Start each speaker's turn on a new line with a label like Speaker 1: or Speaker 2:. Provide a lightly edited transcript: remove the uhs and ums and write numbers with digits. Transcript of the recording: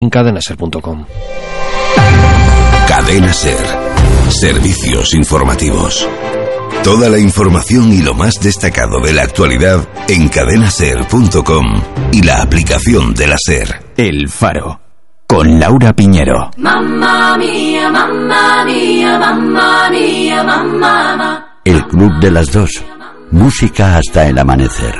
Speaker 1: en cadenaser.com.
Speaker 2: Cadena Ser. Servicios informativos. Toda la información y lo más destacado de la actualidad en cadenaser.com y la aplicación de la Ser.
Speaker 3: El Faro, con Laura Piñero.
Speaker 4: Mamma mía, mamma mía, mamma mía, mamma.
Speaker 3: El Club de las Dos. Música hasta el amanecer.